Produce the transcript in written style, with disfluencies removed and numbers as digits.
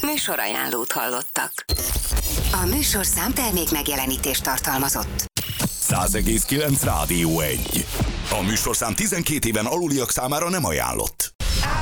Műsorajánlót hallottak. A műsorszám termék megjelenítést tartalmazott. 100,9 Rádió 1. A műsorszám 12 éven aluliak számára nem ajánlott.